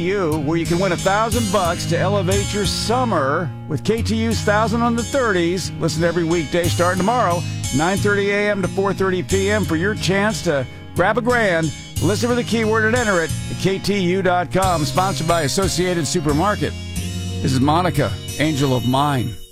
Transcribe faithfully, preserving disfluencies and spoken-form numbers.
U, where you can win a thousand bucks to elevate your summer with K T U's Thousand on the thirties. Listen every weekday starting tomorrow, nine thirty a.m. to four thirty p.m. for your chance to grab a grand. Listen for the keyword and enter it at K T U dot com. Sponsored by Associated Supermarket. This is Monica, Angel of Mine.